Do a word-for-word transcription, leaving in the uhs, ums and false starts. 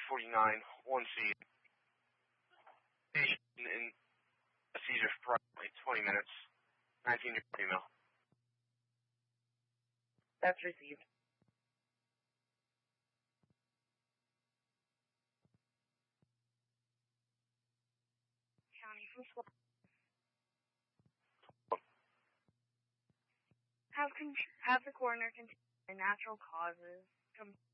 forty-nine, one C. Patient in a seizure for approximately twenty minutes. nineteen-year-old female. That's received. County from school. Have, con- have the coroner continue the natural causes. Com-